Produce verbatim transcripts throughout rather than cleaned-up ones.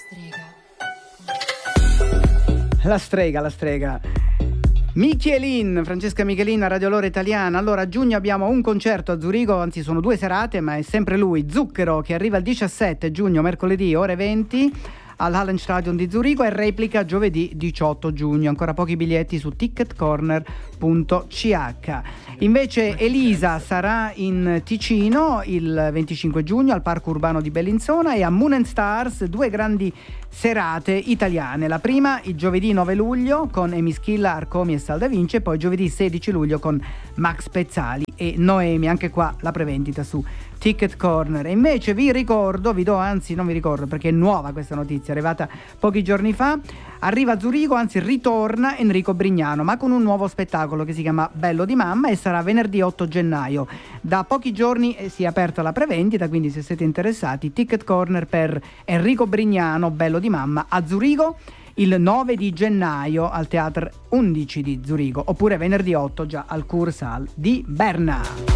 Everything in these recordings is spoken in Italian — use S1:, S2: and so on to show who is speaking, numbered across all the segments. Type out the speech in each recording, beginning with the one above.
S1: La strega, la strega. Michelin, Francesca Michelin a Radio Loro Italiana. Allora, a giugno abbiamo un concerto a Zurigo, anzi sono due serate, ma è sempre lui, Zucchero, che arriva il diciassette giugno, mercoledì, ore venti, all'Hallenstadion di Zurigo, e replica giovedì diciotto giugno. Ancora pochi biglietti su ticket corner punto c h. Invece Elisa sarà in Ticino il venticinque giugno al Parco Urbano di Bellinzona, e a Moon and Stars due grandi serate italiane. La prima il giovedì nove luglio con Emischilla, Arcomi e Salda Vinci, e poi giovedì sedici luglio con Max Pezzali e Noemi. Anche qua la prevendita su Ticket Corner. E invece vi ricordo, vi do anzi non vi ricordo perché è nuova questa notizia, è arrivata pochi giorni fa, arriva a Zurigo, anzi ritorna Enrico Brignano, ma con un nuovo spettacolo che si chiama Bello di Mamma, e sarà venerdì otto gennaio. Da pochi giorni si è aperta la prevendita, quindi se siete interessati, Ticket Corner per Enrico Brignano, Bello di Mamma, a Zurigo il nove di gennaio al Teatro undici di Zurigo, oppure venerdì otto già al Kursaal di Berna.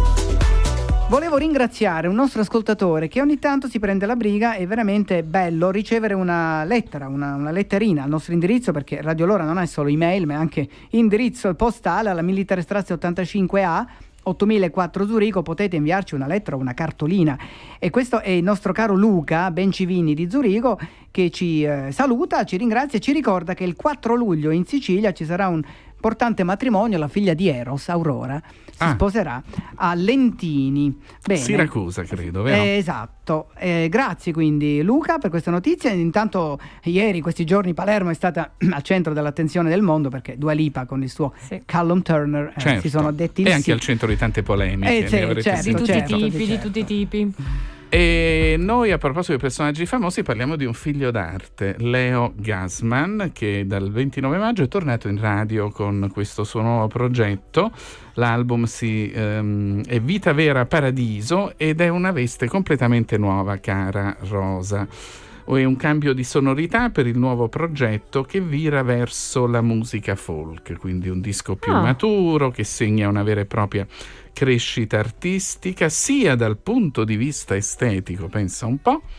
S1: Volevo ringraziare un nostro ascoltatore che ogni tanto si prende la briga, è veramente bello ricevere una lettera, una, una letterina al nostro indirizzo, perché Radio Lora non è solo email ma è anche indirizzo postale alla Militare Strazio ottantacinque A, ottomilaquattro Zurigo. Potete inviarci una lettera o una cartolina, e questo è il nostro caro Luca Bencivini di Zurigo, che ci eh, saluta, ci ringrazia e ci ricorda che il quattro luglio in Sicilia ci sarà un importante matrimonio. La figlia di Eros, Aurora, si ah. sposerà a Lentini. Bene.
S2: Siracusa, credo, vero?
S1: Eh, esatto. Eh, grazie quindi Luca per questa notizia. Intanto ieri, questi giorni, Palermo è stata al centro dell'attenzione del mondo, perché Dua Lipa con il suo sì. Callum Turner eh,
S2: certo.
S1: si sono detti il
S2: e anche
S1: sì.
S2: al centro di tante polemiche.
S1: Eh, sì, certo,
S3: certo, di tutti
S1: certo,
S3: i tipi,
S1: certo.
S3: di tutti i tipi.
S2: E noi, a proposito di personaggi famosi, parliamo di un figlio d'arte, Leo Gassman, che dal ventinove maggio è tornato in radio con questo suo nuovo progetto. L'album si, um, è Vita Vera Paradiso, ed è una veste completamente nuova, cara Rosa. È un cambio di sonorità per il nuovo progetto, che vira verso la musica folk, quindi un disco più
S3: ah.
S2: maturo, che segna una vera e propria crescita artistica, sia dal punto di vista estetico, pensa un po',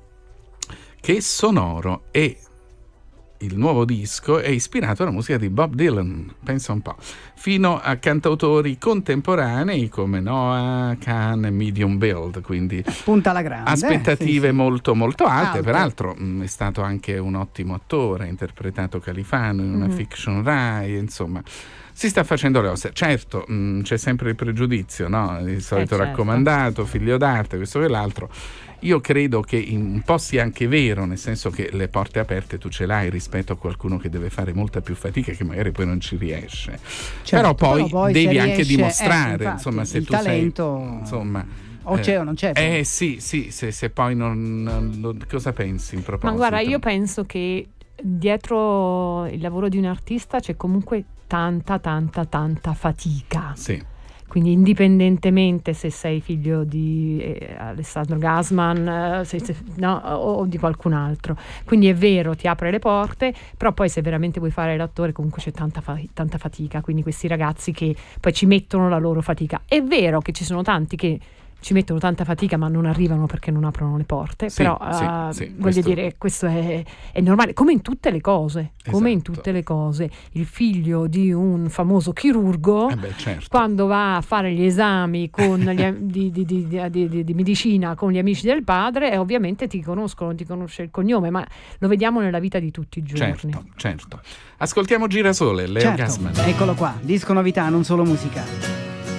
S2: che sonoro. E il nuovo disco è ispirato alla musica di Bob Dylan, pensa un po', fino a cantautori contemporanei come Noah Kahan e Medium Build, quindi
S1: punta alla grande,
S2: aspettative
S1: sì, sì.
S2: molto molto alte.
S1: Alte.
S2: Peraltro mh, è stato anche un ottimo attore, ha interpretato Califano in una mm-hmm. fiction Rai, insomma si sta facendo le ossa. Certo, mh, c'è sempre il pregiudizio, no? Il solito eh, certo. raccomandato, figlio d'arte, questo e l'altro. Io credo che un po' sia anche vero, nel senso che le porte aperte tu ce l'hai rispetto a qualcuno che deve fare molta più fatica, che magari poi non ci riesce. Certo, però poi, però poi devi anche riesce, dimostrare, eh, infatti, insomma, se
S1: il
S2: tu
S1: talento,
S2: sei, insomma,
S1: o c'è eh, o non c'è.
S2: Poi. Eh sì, sì, se, se poi non, non... Cosa pensi in proposito?
S3: Ma guarda, io penso che dietro il lavoro di un artista c'è comunque tanta, tanta, tanta fatica.
S2: Sì.
S3: Quindi indipendentemente se sei figlio di eh, Alessandro Gassman eh, se, se, no, o, o di qualcun altro. Quindi è vero, ti apre le porte, però poi se veramente vuoi fare l'attore comunque c'è tanta, fa- tanta fatica. Quindi questi ragazzi che poi ci mettono la loro fatica. È vero che ci sono tanti che ci mettono tanta fatica ma non arrivano perché non aprono le porte, sì, però sì, uh, sì, voglio questo... dire, questo è, è normale, come in tutte le cose, come esatto. in tutte le cose. Il figlio di un famoso chirurgo,
S2: eh beh, certo.
S3: quando va a fare gli esami con gli, di, di, di, di, di, di medicina con gli amici del padre, e ovviamente ti conoscono, ti conosce il cognome, ma lo vediamo nella vita di tutti i giorni.
S2: Certo, certo. Ascoltiamo Girasole, Leo
S1: certo.
S2: Gassman.
S1: Eccolo qua, disco novità, non solo musica.